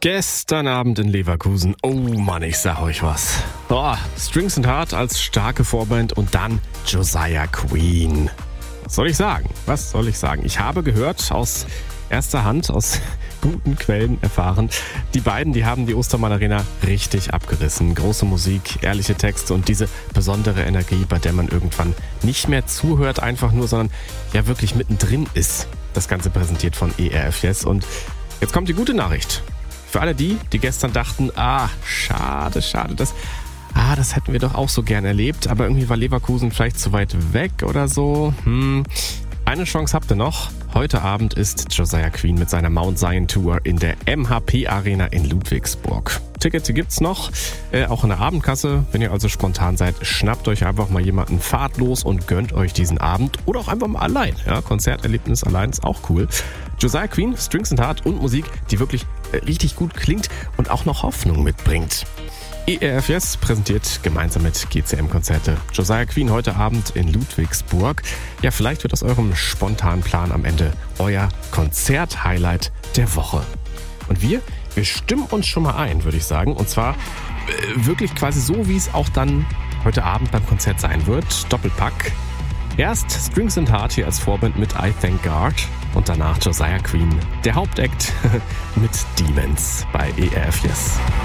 Gestern Abend in Leverkusen. Oh Mann, ich sag euch was. Strings and Heart als starke Vorband und dann Josiah Queen. Was soll ich sagen? Ich habe gehört, aus erster Hand, aus guten Quellen erfahren, die beiden, die haben die Ostermann Arena richtig abgerissen. Große Musik, ehrliche Texte und diese besondere Energie, bei der man irgendwann nicht mehr zuhört einfach nur, sondern ja wirklich mittendrin ist. Das Ganze präsentiert von ERF Yes. Und jetzt kommt die gute Nachricht. Für alle die gestern dachten, schade, das hätten wir doch auch so gern erlebt, aber irgendwie war Leverkusen vielleicht zu weit weg oder so. Eine Chance habt ihr noch. Heute Abend ist Josiah Queen mit seiner Mount Zion Tour in der MHP Arena in Ludwigsburg. Tickets gibt's noch, auch in der Abendkasse. Wenn ihr also spontan seid, schnappt euch einfach mal jemanden, fahrt los und gönnt euch diesen Abend. Oder auch einfach mal allein. Ja, Konzerterlebnis allein ist auch cool. Josiah Queen, Strings and Heart und Musik, die wirklich richtig gut klingt und auch noch Hoffnung mitbringt. ERF Yes präsentiert gemeinsam mit GCM Konzerte Josiah Queen heute Abend in Ludwigsburg. Ja, vielleicht wird aus eurem spontanen Plan am Ende euer Konzert-Highlight der Woche. Und wir stimmen uns schon mal ein, würde ich sagen. Und zwar wirklich quasi so, wie es auch dann heute Abend beim Konzert sein wird. Doppelpack. Erst Strings and Heart hier als Vorband mit I Thank God und danach Josiah Queen, der Hauptakt mit Demons bei ERF Yes.